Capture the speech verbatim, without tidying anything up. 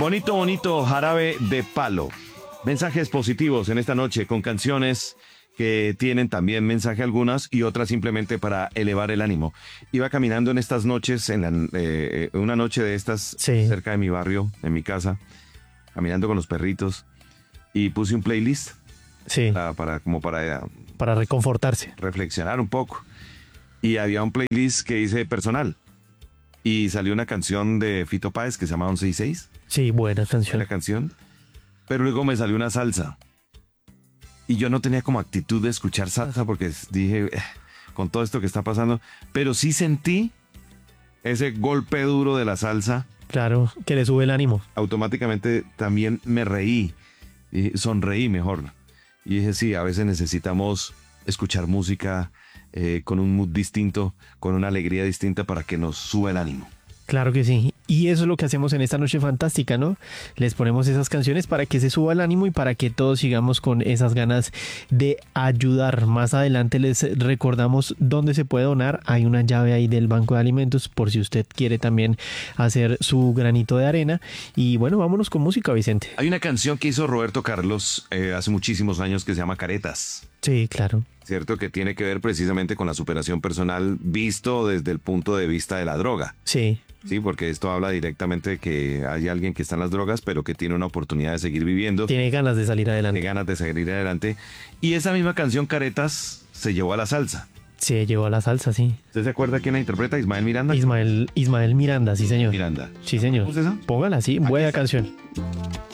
Bonito, bonito jarabe de palo. Mensajes positivos en esta noche con canciones que tienen también mensaje algunas y otras simplemente para elevar el ánimo. Iba caminando en estas noches, en la, eh, una noche de estas Sí. cerca de mi barrio, en mi casa, caminando con los perritos y puse un playlist Sí, para, para como para eh, para reconfortarse. reflexionar un poco. Y había un playlist que hice personal y salió una canción de Fito Páez que se llama once y seis. Sí, buena canción. La canción, pero luego me salió una salsa y yo no tenía como actitud de escuchar salsa porque dije, eh, con todo esto que está pasando, pero sí sentí ese golpe duro de la salsa. Claro, que le sube el ánimo. Automáticamente también me reí y sonreí mejor y dije, sí, a veces necesitamos escuchar música eh, con un mood distinto, con una alegría distinta para que nos suba el ánimo. Claro que sí. Y eso es lo que hacemos en esta noche fantástica, ¿no? Les ponemos esas canciones para que se suba el ánimo y para que todos sigamos con esas ganas de ayudar. Más adelante les recordamos dónde se puede donar. Hay una llave ahí del Banco de Alimentos por si usted quiere también hacer su granito de arena. Y bueno, vámonos con música, Vicente. Hay una canción que hizo Roberto Carlos eh, hace muchísimos años que se llama Caretas. Sí, claro. ¿Cierto? Que tiene que ver precisamente con la superación personal visto desde el punto de vista de la droga. Sí. Sí, porque esto habla directamente de que hay alguien que está en las drogas, pero que tiene una oportunidad de seguir viviendo, Tiene ganas de salir tiene adelante. ganas de seguir adelante. Y esa misma canción, Caretas, se llevó a la salsa. Se llevó a la salsa, sí. ¿Usted se acuerda quién la interpreta? Ismael Miranda. Ismael, Ismael Miranda, sí señor. Miranda. Sí señor. ¿Cómo es esa? Póngala, sí. Buena canción.